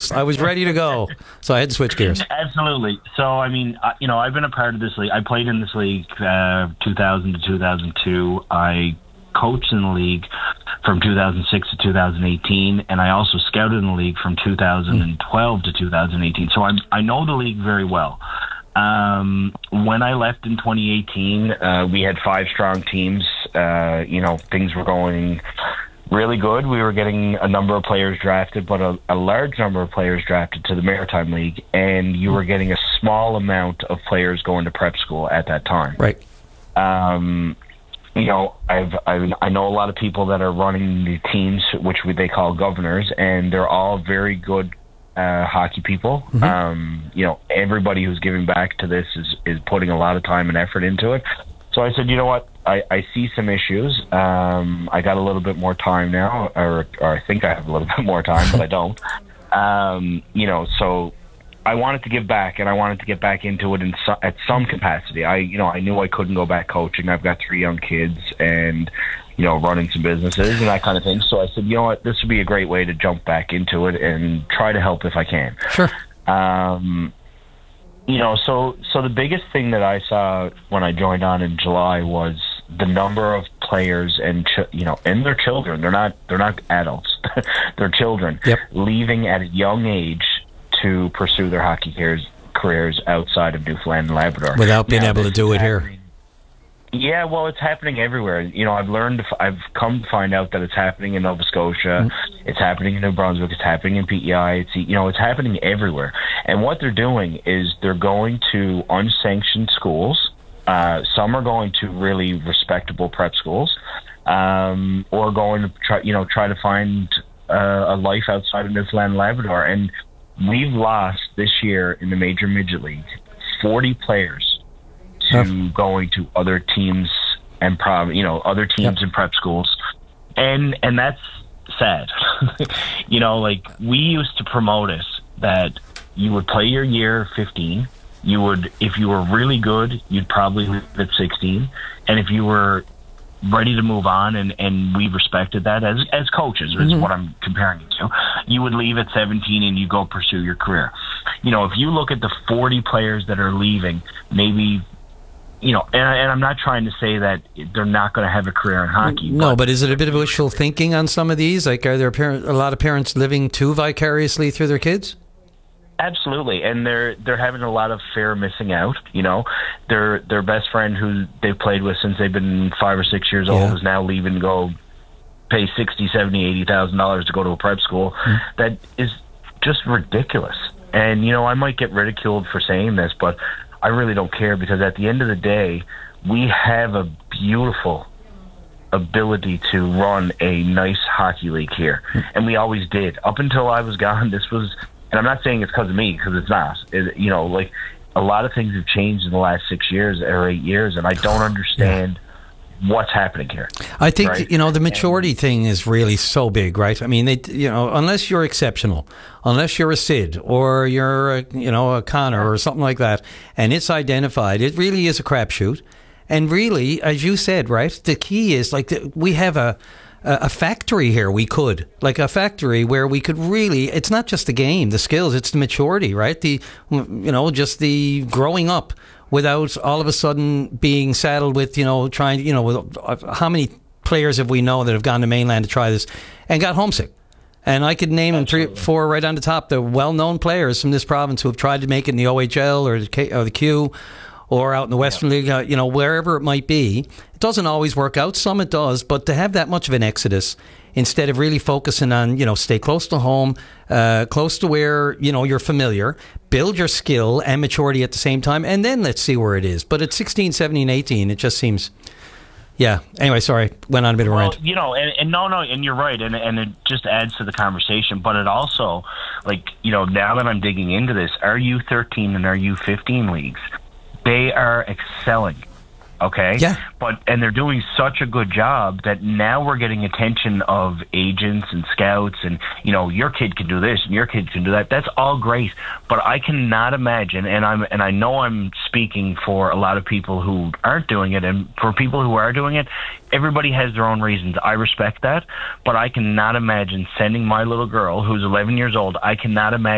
this. I was ready to go, so I had to switch gears. Absolutely. So, I mean, I've been a part of this league. I played in this league 2000 to 2002. I coached in the league from 2006 to 2018, and I also scouted in the league from 2012 to 2018. So I know the league very well. When I left in 2018, we had 5 strong teams. Things were going really good. We were getting a number of players drafted, but a large number of players drafted to the Maritime League, and you were getting a small amount of players going to prep school at that time. Right. I know a lot of people that are running the teams, which they call governors, and they're all very good hockey people. Mm-hmm. Everybody who's giving back to this is putting a lot of time and effort into it. So I said, you know what? I see some issues. I got a little bit more time now, or I think I have a little bit more time, but I don't. So I wanted to give back, and I wanted to get back into it at some capacity. I knew I couldn't go back coaching. I've got 3 young kids, and running some businesses and that kind of thing. So I said, you know what, this would be a great way to jump back into it and try to help if I can. Sure. So the biggest thing that I saw when I joined on in July was the number of players and their children. They're not adults. They're children. Yep. Leaving at a young age to pursue their hockey careers outside of Newfoundland and Labrador without being able to do it here. Yeah, well, it's happening everywhere. I've come to find out that it's happening in Nova Scotia, it's happening in New Brunswick, it's happening in PEI, it's happening everywhere. And what they're doing is they're going to unsanctioned schools. Some are going to really respectable prep schools, or going to try to find a life outside of Newfoundland and Labrador. And we've lost this year in the Major Midget League 40 players to going to other teams and other teams in prep schools, and that's sad. We used to promote it that you would play your year 15. You would, if you were really good, you'd probably leave at 16, and if you were ready to move on, and we respected that as coaches, is what I'm comparing it to, you would leave at 17 and you go pursue your career. If you look at the 40 players that are leaving, maybe. And I'm not trying to say that they're not going to have a career in hockey. No, but is it a bit of wishful thinking on some of these? Like, are there a lot of parents living too vicariously through their kids? Absolutely, and they're having a lot of fear of missing out. Their best friend who they've played with since they've been 5 or 6 years old is now leaving to go pay $60,000, $70,000, $80,000 to go to a prep school. That is just ridiculous. And I might get ridiculed for saying this, but I really don't care, because at the end of the day, we have a beautiful ability to run a nice hockey league here. And we always did. Up until I was gone, this was, and I'm not saying it's because of me, because it's not. A lot of things have changed in the last 6 years or 8 years, and I don't understand what's happening here. I think, the maturity thing is really so big, right? I mean, unless you're exceptional, unless you're a Sid or you're a Connor or something like that, and it's identified, it really is a crapshoot. And really, as you said, right, the key is we have a factory here. We could, a factory where we could really, it's not just the game, the skills, it's the maturity, right? Just the growing up without all of a sudden being saddled with, how many players have we know that have gone to mainland to try this and got homesick? And I could name them 3 or 4 right on the top. The well-known players from this province who have tried to make it in the OHL or the Q or out in the Western League, wherever it might be. It doesn't always work out. Some it does. But to have that much of an exodus, instead of really focusing on, stay close to home, close to where, you're familiar, build your skill and maturity at the same time, and then let's see where it is. But at 16, 17, 18, it just seems... Yeah. Anyway, sorry. Went on a bit of a rant. And you're right, and it just adds to the conversation. But it also, now that I'm digging into this, our U13 and our U15 leagues, they are excelling. Okay. Yeah. And they're doing such a good job that now we're getting attention of agents and scouts, and your kid can do this and your kid can do that. That's all great, but I cannot imagine, and I know I'm speaking for a lot of people who aren't doing it, and for people who are doing it, everybody has their own reasons. I respect that, but I cannot imagine sending my little girl who's 11 years old. I cannot imagine